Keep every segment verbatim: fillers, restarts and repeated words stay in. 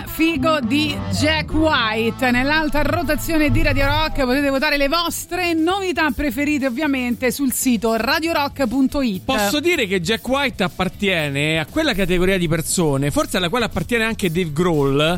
figo di Jack White. Nell'alta rotazione di Radio Rock potete votare le vostre novità preferite ovviamente sul sito radio rock punto it. Posso dire che Jack White appartiene a quella categoria di persone, forse alla quale appartiene anche Dave Grohl,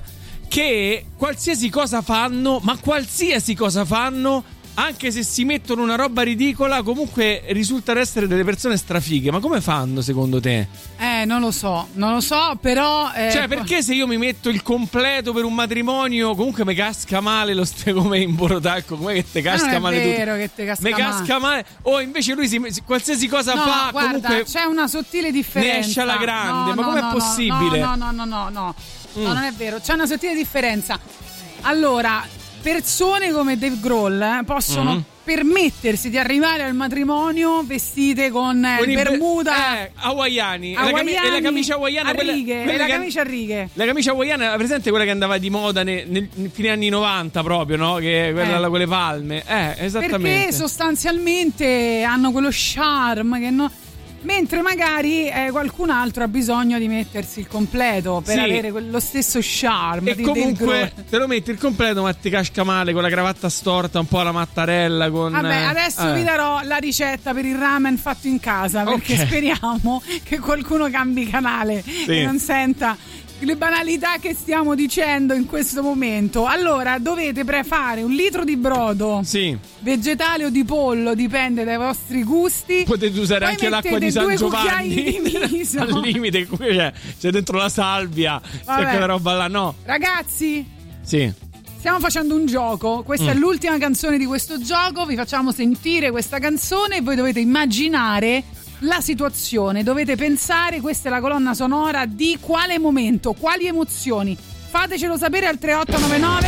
che qualsiasi cosa fanno, ma qualsiasi cosa fanno, anche se si mettono una roba ridicola, comunque risultano essere delle persone strafighe. Ma come fanno secondo te? Eh, non lo so, non lo so, però eh, cioè, perché se io mi metto il completo per un matrimonio, comunque mi casca male lo ste come in Borotacco, come che te casca non è male vero tutto. che te casca mi male. casca male. O invece lui si, qualsiasi cosa no, fa, guarda, comunque c'è una sottile differenza. ne esce alla grande. No, ma no, com'è no, possibile? No, no, no, no, no, no. Mm. No, non è vero, c'è una sottile differenza. Allora, persone come Dave Grohl eh, possono mm. permettersi di arrivare al matrimonio vestite con, eh, con il bermuda eh, hawaiani, hawaiani e la, cami- e la camicia hawaiana a quella, righe, quella e la che, camicia a righe. La camicia hawaiana, presente quella che andava di moda nel, nel, nel fine anni novanta proprio, no? Che quella eh. con le palme. Eh, esattamente. Perché sostanzialmente hanno quello charme che no. Mentre magari eh, qualcun altro ha bisogno di mettersi il completo per sì. avere lo stesso charme. E di comunque te lo metti il completo, ma ti casca male con la cravatta storta, un po' alla mattarella. Con, Vabbè, adesso eh. vi darò la ricetta per il ramen fatto in casa, perché okay. speriamo che qualcuno cambi canale sì. e non senta le banalità che stiamo dicendo in questo momento. Allora, dovete prefare un litro di brodo, sì. vegetale o di pollo, dipende dai vostri gusti. Potete usare poi anche l'acqua di San Giovanni di miso. al limite, c'è, c'è dentro la salvia, c'è quella roba là, no? Ragazzi, sì. stiamo facendo un gioco. Questa mm. è l'ultima canzone di questo gioco. Vi facciamo sentire questa canzone e voi dovete immaginare la situazione, dovete pensare, questa è la colonna sonora di quale momento, quali emozioni. Fatecelo sapere al tre otto nove nove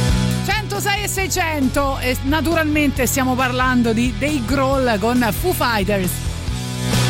centosei e seicento. E naturalmente stiamo parlando di Dave Grohl con Foo Fighters.